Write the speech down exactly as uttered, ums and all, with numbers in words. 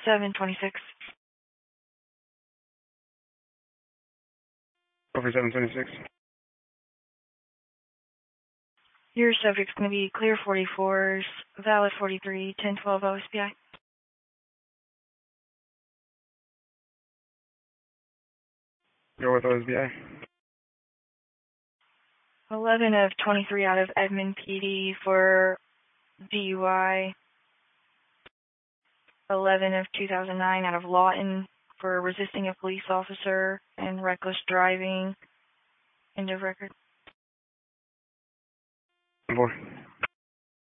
seven twenty-six. Over seven twenty-six. Your subject's going to be clear forty-fours, valid forty-three, ten twelve O S P I. Go with O S B I. eleven of twenty-three out of Edmond P D for D U I. eleven of two thousand nine out of Lawton for resisting a police officer and reckless driving. End of record. Four.